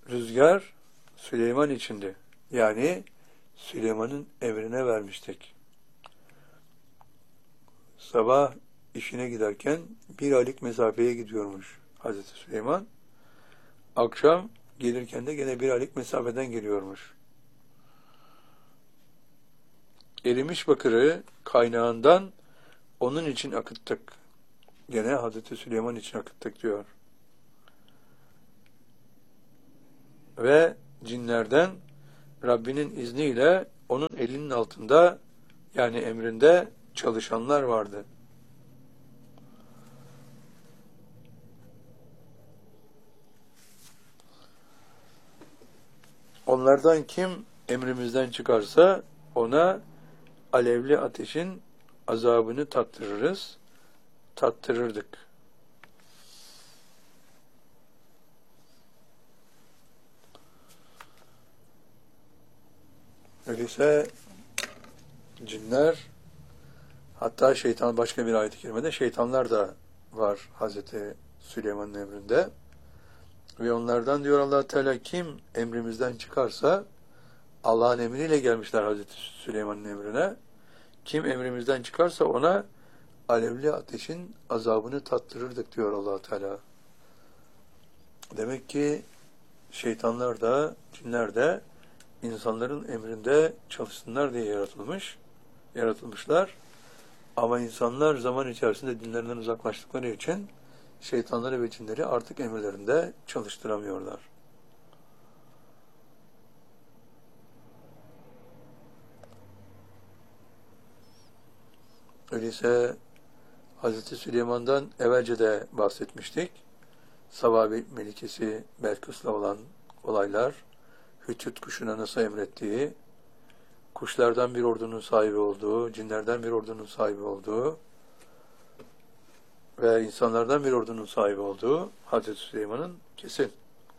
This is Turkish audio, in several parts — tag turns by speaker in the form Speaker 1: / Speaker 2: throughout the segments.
Speaker 1: rüzgar Süleyman içindi. Yani Süleyman'ın emrine vermiştik. Sabah işine giderken 1 aylık mesafeye gidiyormuş Hazreti Süleyman. Akşam gelirken de gene 1 aylık mesafeden geliyormuş. Erimiş bakırı kaynağından onun için akıttık. Gene Hazreti Süleyman için akıttık diyor. Ve cinlerden Rabbinin izniyle onun elinin altında, yani emrinde çalışanlar vardı. Onlardan kim emrimizden çıkarsa ona alevli ateşin azabını tattırırdık. Öyleyse cinler, hatta şeytan, başka bir ayet-i kerimede şeytanlar da var Hazreti Süleyman'ın emrinde. Ve onlardan diyor Allah Teala, kim emrimizden çıkarsa, Allah'ın emriyle gelmişler Hazreti Süleyman'ın emrine. Kim emrimizden çıkarsa ona alevli ateşin azabını tattırırdık diyor Allah Teala. Demek ki şeytanlar da, cinler de insanların emrinde çalışsınlar diye yaratılmışlar. Ama insanlar zaman içerisinde dinlerinden uzaklaştıkları için şeytanları ve cinleri artık emirlerinde çalıştıramıyorlar. Öyleyse Hazreti Süleyman'dan evvelce de bahsetmiştik. Saba Melikesi Belkıs'la olan olaylar, Hütüt kuşuna nasıl emrettiği, kuşlardan bir ordunun sahibi olduğu, cinlerden bir ordunun sahibi olduğu ve insanlardan bir ordunun sahibi olduğu Hazreti Süleyman'ın kesin.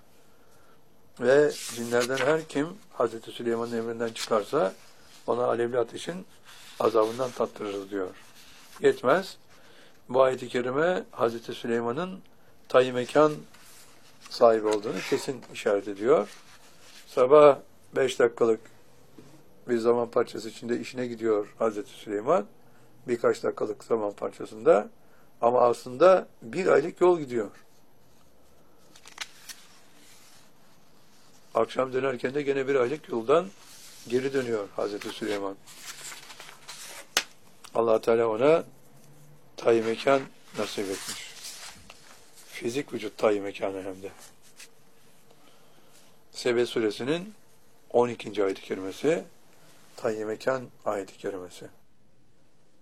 Speaker 1: Ve cinlerden her kim Hazreti Süleyman'ın emrinden çıkarsa ona alevli ateşin azabından tattırırız diyor. Yetmez. Bu ayet-i kerime Hazreti Süleyman'ın tayyi mekan sahibi olduğunu kesin işaret ediyor. Sabah 5 dakikalık bir zaman parçası içinde işine gidiyor Hazreti Süleyman. Birkaç dakikalık zaman parçasında. Ama aslında 1 aylık yol gidiyor. Akşam dönerken de gene 1 aylık yoldan geri dönüyor Hazreti Süleyman. Allah Teala ona tayyi mekan nasip etmiş. Fizik vücut tayyi mekanı hem de. Sebe suresinin 12. ayet-i kerimesi, tayyi mekan ayet-i kerimesi.